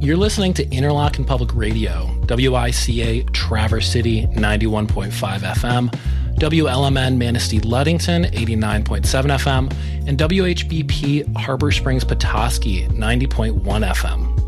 You're listening to Interlochen Public Radio, WICA Traverse City 91.5 FM, WLMN Manistee Ludington 89.7 FM, and WHBP Harbor Springs Petoskey 90.1 FM.